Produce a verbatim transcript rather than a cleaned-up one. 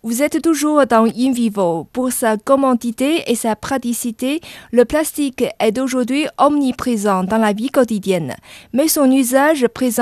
Vous êtes toujours dans InVivo. Pour sa commodité et sa praticité, le plastique est aujourd'hui omniprésent dans la vie quotidienne, mais son usage présente